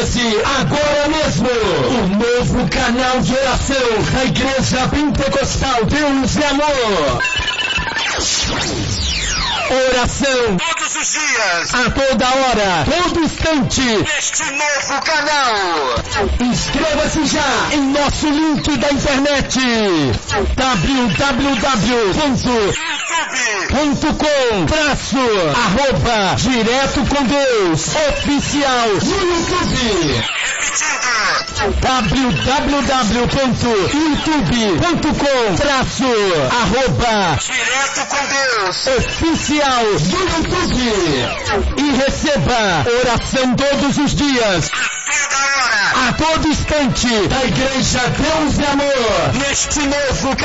Inscreva-se agora mesmo. O novo canal de oração da Igreja Pentecostal Deus e Amor. Oração todos os dias, a toda hora, todo instante, neste novo canal. Inscreva-se já em nosso link da internet www.youtube.com/Direto com Deus Oficial no YouTube. www.youtube.com/Direto com Deus Oficial no YouTube. E receba oração todos os dias, toda hora, a todo instante, da Igreja Deus e Amor, neste novo